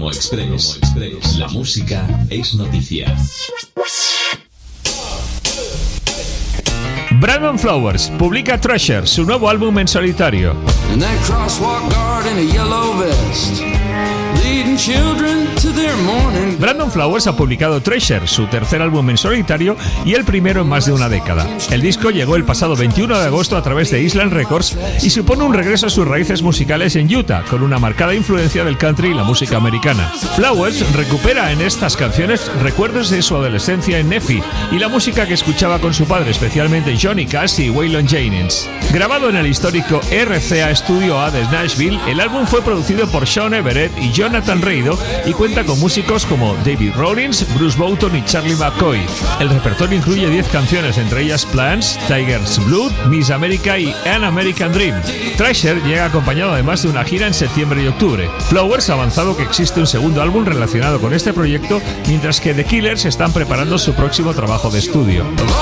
Promo Express. La música es noticia. Brandon Flowers publica Treasure, su nuevo álbum en solitario. Brandon Flowers ha publicado Treasure, su tercer álbum en solitario y el primero en más de una década. El disco llegó el pasado 21 de agosto a través de Island Records y supone un regreso a sus raíces musicales en Utah, con una marcada influencia del country y la música americana. Flowers recupera en estas canciones recuerdos de su adolescencia en Nephi y la música que escuchaba con su padre, especialmente Johnny Cash y Waylon Jennings. Grabado en el histórico RCA Studio A de Nashville, el álbum fue producido por Sean Everett y Jonathan Reido y cuenta con músicos como David Rollins, Bruce Boughton y Charlie McCoy. El repertorio incluye 10 canciones, entre ellas Plants, Tiger's Blood, Miss America y An American Dream. Treasure llega acompañado además de una gira en septiembre y octubre. Flowers ha avanzado que existe un segundo álbum relacionado con este proyecto, mientras que The Killers están preparando su próximo trabajo de estudio.